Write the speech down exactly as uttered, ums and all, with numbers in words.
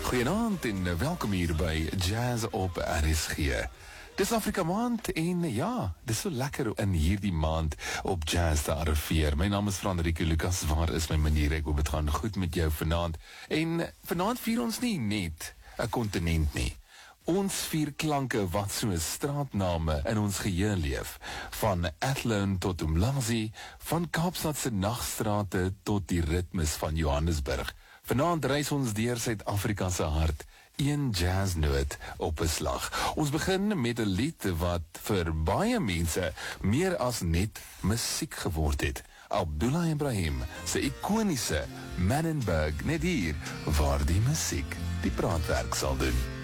Goeienaand en welkom hier by Jazz op R S G. Dis Afrika maand en ja, dis so lekker in hierdie maand op Jazz te arriveer. My naam is Frederike Lucas, waar is my manier? Ek hoop het gaan goed met jou vanaand. En vanaand vier ons nie net 'n kontinent nie. Ons vier klanke wat so straatname in ons geheue leef. Van Athlone tot Umlazi, van Kaapstad se nagstrate tot die ritmes van Johannesburg. Vanaand reis ons deur Suid-Afrika se hart, een jazznoot op 'n slag. Ons begin met 'n lied wat vir baie mense meer as net musiek geword het. Abdullah Ibrahim se ikoniese Manenberg, net hier waar die musiek die praatwerk sal doen.